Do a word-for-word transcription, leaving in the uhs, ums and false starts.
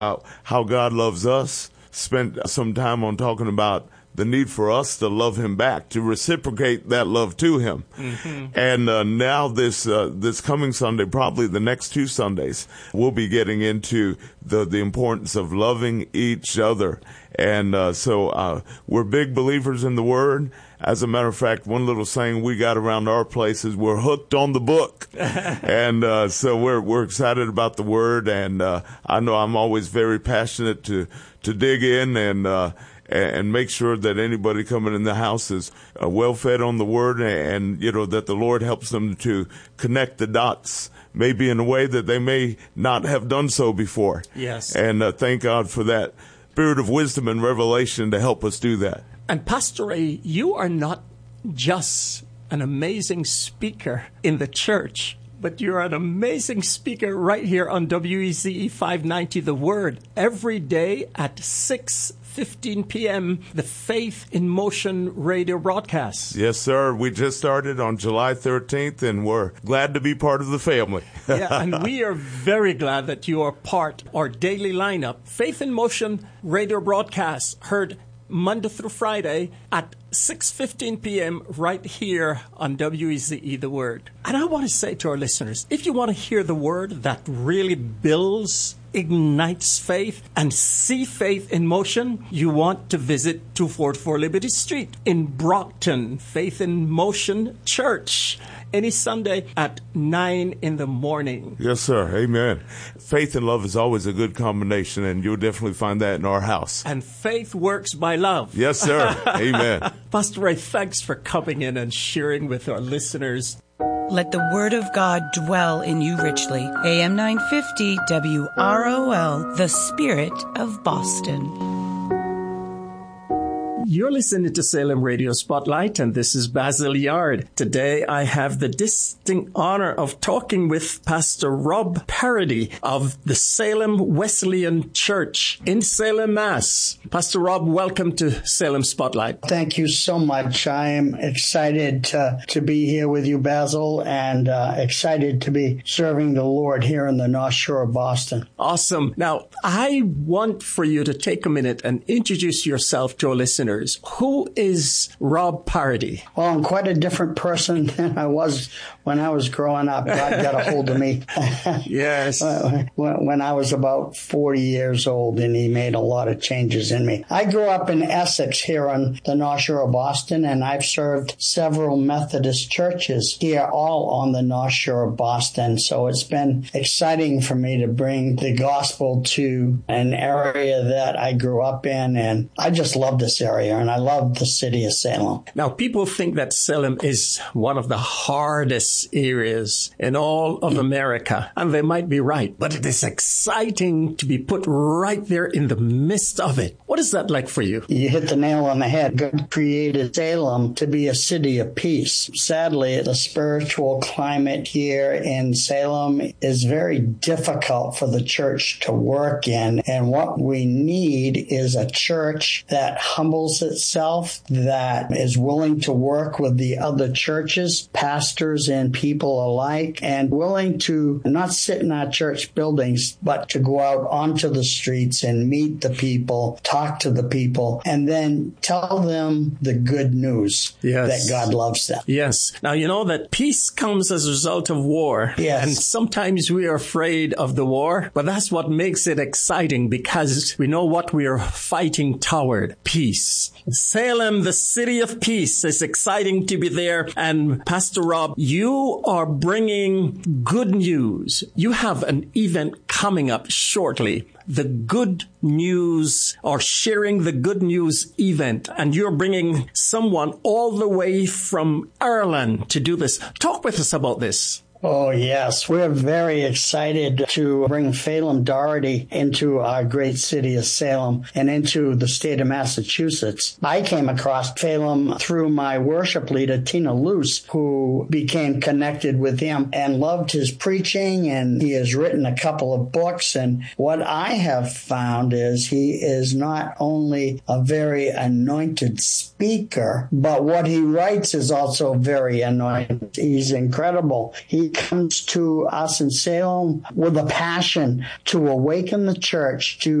about how God loves us, spent some time on talking about the need for us to love him back, to reciprocate that love to him. Mm-hmm. And uh, now this uh, this coming Sunday, probably the next two Sundays, we'll be getting into the, the importance of loving each other. And uh, so uh, we're big believers in the Word. As a matter of fact, one little saying we got around our place is we're hooked on the book. and uh, so we're we're excited about the Word. And uh, I know I'm always very passionate to, to dig in and uh and make sure that anybody coming in the house is uh, well fed on the Word, and, and, you know, that the Lord helps them to connect the dots, maybe in a way that they may not have done so before. Yes. And uh, thank God for that spirit of wisdom and revelation to help us do that. And Pastor Ray, you are not just an amazing speaker in the church, but you're an amazing speaker right here on W E Z E five ninety The Word every day at six fifteen p.m., the Faith in Motion radio broadcast. Yes, sir. We just started on July thirteenth, and we're glad to be part of the family. Yeah, and we are very glad that you are part of our daily lineup. Faith in Motion radio broadcast heard Monday through Friday at six fifteen p.m. right here on W E Z E The Word. And I want to say to our listeners, if you want to hear the Word that really builds, ignites faith, and see faith in motion, you want to visit two forty-four Liberty Street in Brockton, Faith in Motion Church, any Sunday at nine in the morning. Yes, sir. Amen. Faith and love is always a good combination, and you'll definitely find that in our house. And faith works by love. Yes, sir. Amen. Pastor Ray, thanks for coming in and sharing with our listeners. Let the Word of God dwell in you richly. A M nine fifty W R O L, the Spirit of Boston. You're listening to Salem Radio Spotlight, and this is Basil Yard. Today, I have the distinct honor of talking with Pastor Rob Parody of the Salem Wesleyan Church in Salem, Mass. Pastor Rob, welcome to Salem Spotlight. Thank you so much. I am excited to, to be here with you, Basil, and uh, excited to be serving the Lord here in the North Shore of Boston. Awesome. Now, I want for you to take a minute and introduce yourself to our listeners. Who is Rob Parody? Well, I'm quite a different person than I was when I was growing up. God got a hold of me. Yes. When I was about forty years old, and he made a lot of changes in me. I grew up in Essex here on the North Shore of Boston, and I've served several Methodist churches here, all on the North Shore of Boston. So it's been exciting for me to bring the gospel to an area that I grew up in, and I just love this area. And I love the city of Salem. Now, people think that Salem is one of the hardest areas in all of America, and they might be right, but it is exciting to be put right there in the midst of it. What is that like for you? You hit the nail on the head. God created Salem to be a city of peace. Sadly, the spiritual climate here in Salem is very difficult for the church to work in, and what we need is a church that humbles itself, that is willing to work with the other churches, pastors and people alike, and willing to not sit in our church buildings, but to go out onto the streets and meet the people, talk to the people, and then tell them the good news. Yes. That God loves them. Yes. Now, you know that peace comes as a result of war. Yes. And sometimes we are afraid of the war, but that's what makes it exciting, because we know what we are fighting toward. Peace. Salem, the city of peace. It's exciting to be there. And Pastor Rob, you are bringing good news. You have an event coming up shortly. The Good News, or Sharing the Good News event. And you're bringing someone all the way from Ireland to do this. Talk with us about this. Oh, yes. We're very excited to bring Phelim Doherty into our great city of Salem and into the state of Massachusetts. I came across Phelim through my worship leader, Tina Luce, who became connected with him and loved his preaching, and he has written a couple of books. And what I have found is he is not only a very anointed speaker, but what he writes is also very anointed. He's incredible. He comes to us in Salem with a passion to awaken the church to